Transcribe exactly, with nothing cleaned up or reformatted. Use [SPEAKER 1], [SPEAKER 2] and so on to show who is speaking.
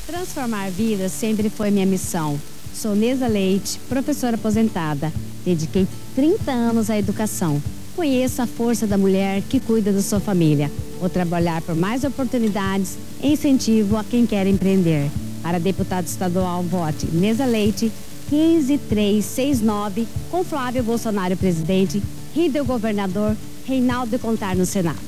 [SPEAKER 1] Transformar vidas sempre foi minha missão. Sou Neza Leite, professora aposentada. Dediquei trinta anos à educação. Conheço a força da mulher que cuida da sua família. Vou trabalhar por mais oportunidades e incentivo a quem quer empreender. Para deputado estadual, vote Neza Leite, quinze três seis nove, com Flávio Bolsonaro presidente, Rídel governador, Reinaldo Contar no Senado.